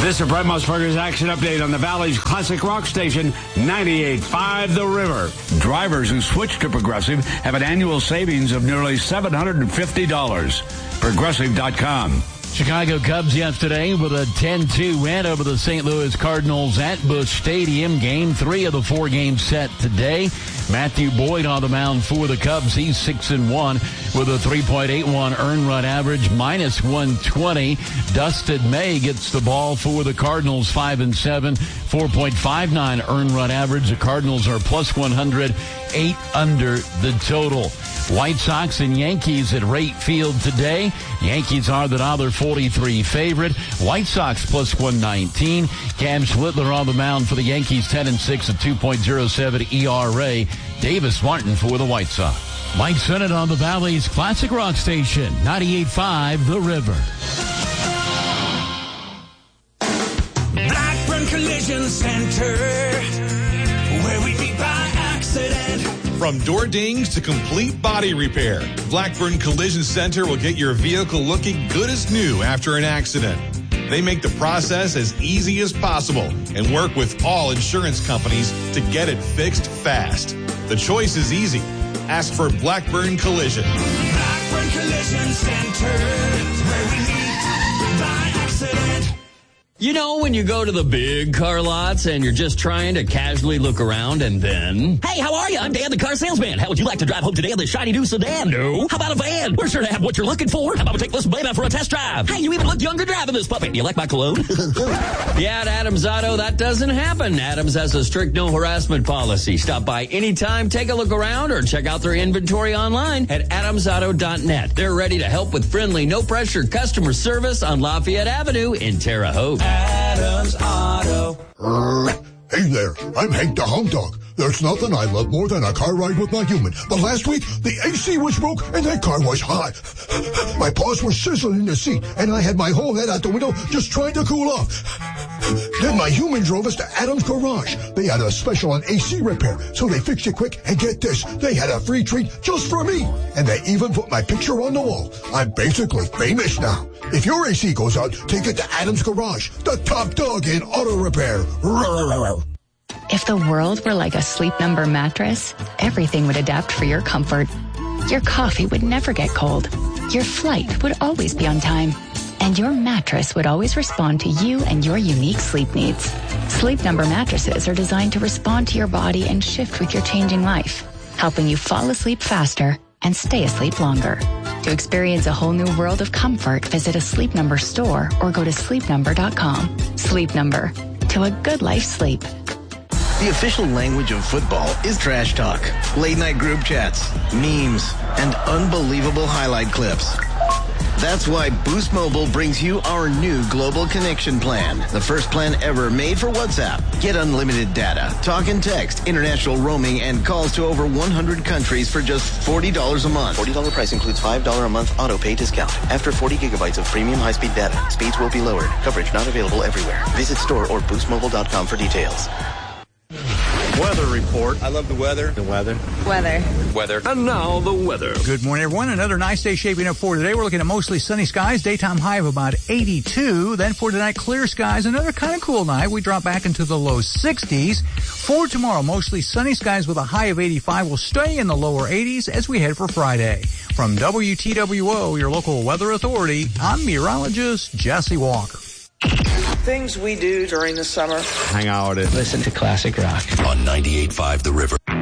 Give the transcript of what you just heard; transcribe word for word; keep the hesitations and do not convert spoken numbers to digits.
This is Brett Musburger's Action Update on the Valley's classic rock station, ninety-eight point five The River. Drivers who switch to Progressive have an annual savings of nearly seven hundred fifty dollars. Progressive dot com. Chicago Cubs yesterday with a ten two win over the Saint Louis Cardinals at Busch Stadium. Game three of the four games set today. Matthew Boyd on the mound for the Cubs. He's six and one with a three point eight one earned run average, minus one twenty. Dustin May gets the ball for the Cardinals, five and seven, four point five nine earned run average. The Cardinals are plus one hundred, eight under the total. White Sox and Yankees at Rate Field today. Yankees are the one forty-three favorite. White Sox plus one nineteen. Cam Schlittler on the mound for the Yankees, ten and six, a two point oh seven E R A. Davis Martin for the White Sox. Mike Sennett on the Valley's classic rock station, ninety-eight point five The River. Blackburn Collision Center, where we meet by accident. From door dings to complete body repair, Blackburn Collision Center will get your vehicle looking good as new after an accident. They make the process as easy as possible and work with all insurance companies to get it fixed fast. The choice is easy. Ask for Blackburn Collision. Blackburn Collision Center, where we meet by accident. You know, when you go to the big car lots and you're just trying to casually look around and then... Hey, how are you? I'm Dan, the car salesman. How would you like to drive home today in this shiny new sedan? No. How about a van? We're sure to have what you're looking for. How about we take this baby out for a test drive? Hey, you even look younger driving this puppy. Do you like my cologne? Yeah, at Adams Auto, that doesn't happen. Adams has a strict no harassment policy. Stop by anytime, take a look around, or check out their inventory online at adams auto dot net. They're ready to help with friendly, no-pressure customer service on Lafayette Avenue in Terre Haute. Adams Auto. Hey there, I'm Hank the Hound Dog. There's nothing I love more than a car ride with my human. But last week, the A C was broke and that car was hot. My paws were sizzling in the seat and I had my whole head out the window just trying to cool off. Then my human drove us to Adams Garage. They had a special on A C repair, so they fixed it quick, and get this, they had a free treat just for me. And they even put my picture on the wall. I'm basically famous now. If your A C goes out, take it to Adams Garage, the top dog in auto repair. If the world were like a Sleep Number mattress, everything would adapt for your comfort. Your coffee would never get cold. Your flight would always be on time. And your mattress would always respond to you and your unique sleep needs. Sleep Number mattresses are designed to respond to your body and shift with your changing life, helping you fall asleep faster and stay asleep longer. To experience a whole new world of comfort, visit a Sleep Number store or go to sleep number dot com. Sleep Number. To a good life sleep. The official language of football is trash talk, late-night group chats, memes, and unbelievable highlight clips. That's why Boost Mobile brings you our new Global Connection Plan, the first plan ever made for WhatsApp. Get unlimited data, talk and text, international roaming, and calls to over one hundred countries for just forty dollars a month. forty dollars price includes five dollars a month auto pay discount. After forty gigabytes of premium high-speed data, speeds will be lowered. Coverage not available everywhere. Visit store or boost mobile dot com for details. Weather report. I love the weather. The weather. Weather. Weather. And now the weather. Good morning, everyone. Another nice day shaping up for today. We're looking at mostly sunny skies. Daytime high of about eighty-two. Then for tonight, clear skies. Another kind of cool night. We drop back into the low sixties. For tomorrow, mostly sunny skies with a high of eighty-five. We'll stay in the lower eighties as we head for Friday. From W T W O, your local weather authority, I'm meteorologist Jesse Walker. Things we do during the summer. Hang out and listen to classic rock on ninety-eight point five The River.